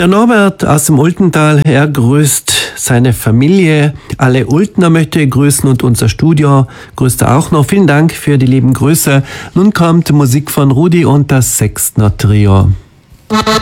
Der Norbert aus dem Ultental, er grüßt seine Familie. Alle Ultner möchte er grüßen und unser Studio grüßt er auch noch. Vielen Dank für die lieben Grüße. Nun kommt Musik von Rudi und das Sextner Trio.